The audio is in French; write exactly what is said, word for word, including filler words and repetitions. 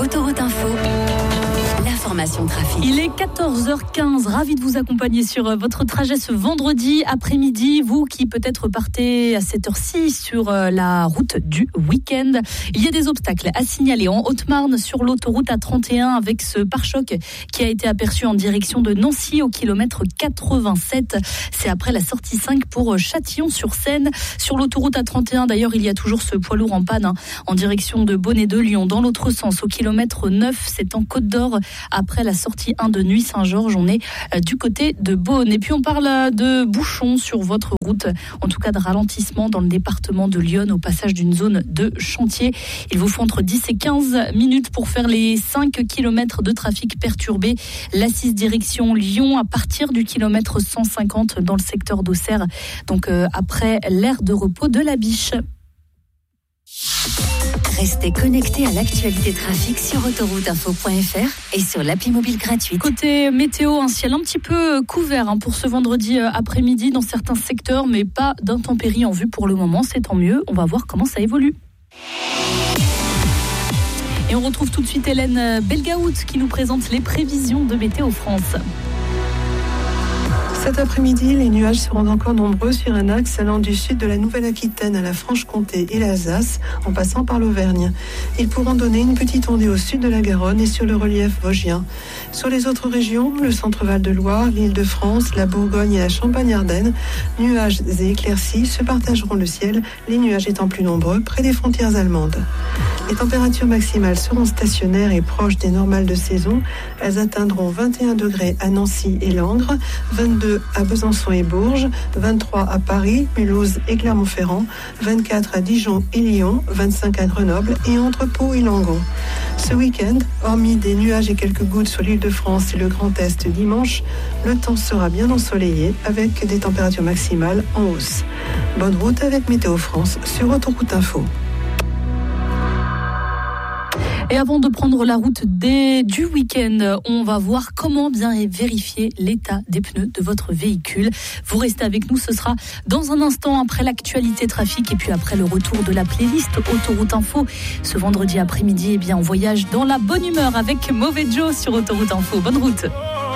Autoroute Info, l'information trafic. Il est quatorze heures quinze, ravi de vous accompagner sur votre trajet ce vendredi après-midi. Vous qui peut-être partez à cette heure-ci sur la route du week-end. Il y a des obstacles à signaler en Haute-Marne sur l'autoroute A trente et un avec ce pare-choc qui a été aperçu en direction de Nancy au kilomètre quatre-vingt-sept. C'est après la sortie cinq pour Châtillon-sur-Seine. Sur l'autoroute A trente et un, d'ailleurs, il y a toujours ce poids lourd en panne hein, en direction de Beaune et de Lyon. Dans l'autre sens, au kilomètre neuf, c'est en Côte d'Or. Après la sortie un de Nuit-Saint-Georges, on est euh, du côté de Beaune. Et puis on parle euh, de bouchons sur votre route, en tout cas de ralentissement dans le département de Lyon au passage d'une zone de chantier. Il vous faut entre dix et quinze minutes pour faire les cinq kilomètres de trafic perturbé. La six direction Lyon à partir du kilomètre cent cinquante dans le secteur d'Auxerre. Donc euh, après l'aire de repos de la Biche. Restez connectés à l'actualité trafic sur autoroute info point f r et sur l'appli mobile gratuite. Côté météo, un ciel un petit peu couvert hein, pour ce vendredi après-midi dans certains secteurs, mais pas d'intempéries en vue pour le moment. C'est tant mieux. On va voir comment ça évolue. Et on retrouve tout de suite Hélène Belgaout qui nous présente les prévisions de Météo France. Cet après-midi, les nuages seront encore nombreux sur un axe allant du sud de la Nouvelle-Aquitaine à la Franche-Comté et l'Alsace, en passant par l'Auvergne. Ils pourront donner une petite ondée au sud de la Garonne et sur le relief vosgien. Sur les autres régions, le centre-Val de Loire, l'Île-de-France, la Bourgogne et la Champagne-Ardenne, nuages et éclaircies se partageront le ciel, les nuages étant plus nombreux près des frontières allemandes. Les températures maximales seront stationnaires et proches des normales de saison. Elles atteindront vingt et un degrés à Nancy et Langres, vingt-deux à Besançon et Bourges, vingt-trois à Paris, Mulhouse et Clermont-Ferrand, vingt-quatre à Dijon et Lyon, vingt-cinq à Grenoble et entre Pau et Langon. Ce week-end, hormis des nuages et quelques gouttes sur l'Île-de-France et le Grand Est dimanche, le temps sera bien ensoleillé avec des températures maximales en hausse. Bonne route avec Météo France sur Autoroute Info. Et avant de prendre la route des, du week-end, on va voir comment bien vérifier l'état des pneus de votre véhicule. Vous restez avec nous, ce sera dans un instant après l'actualité trafic et puis après le retour de la playlist Autoroute Info. Ce vendredi après-midi, eh bien, on voyage dans la bonne humeur avec Mauvais Joe sur Autoroute Info. Bonne route.